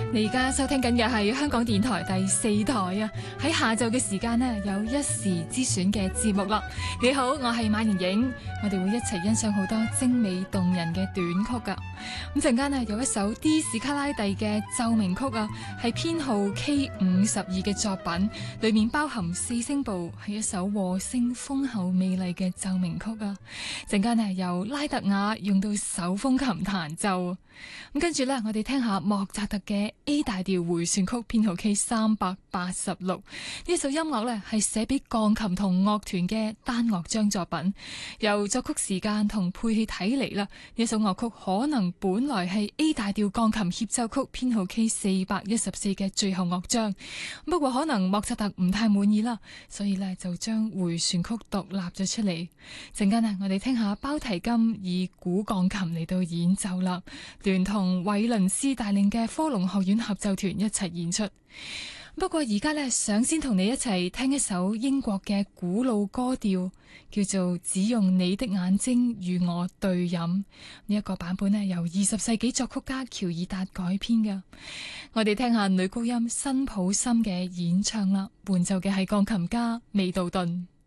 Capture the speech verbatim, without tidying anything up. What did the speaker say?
你而家收聽緊嘅係香港電台第四台啊！喺下晝嘅時間呢，有一時之選嘅節目啦。你好，我係馬妍影，我哋會一齊欣賞好多精美動人嘅短曲噶。咁陣間呢，有一首 D 史卡拉蒂嘅奏鳴曲啊，係編號 K 五十二嘅作品，裏面包含四聲部，係一首和聲豐厚美麗嘅奏鳴曲啊。陣間呢，由拉特雅用到手風琴彈奏。咁跟住呢，我哋聽下莫扎特嘅 A 大調回旋曲編號 K 三百八十六，呢一首音樂呢係寫俾鋼琴同樂團嘅單樂章作品，由作曲時間同配器睇嚟啦，呢一首樂曲可能本來係 A 大調鋼琴協奏曲編號 K 四百一十四嘅最後樂章，不過可能莫扎特唔太滿意啦，所以呢就將回旋曲獨立咗出嚟。陣間啊，我哋聽下包提金以古鋼琴嚟到演奏啦，聯同韋倫斯帶領嘅科隆學院合奏團一齊演出。不過而家呢，想先同你一齊聽一首英國嘅古老歌調，叫做《只用你的眼睛與我對飲》。呢、這、一個版本呢，由二十世紀作曲家喬爾達改編嘅。我哋聽下女高音辛普森嘅演唱啦，伴奏嘅係鋼琴家味道頓。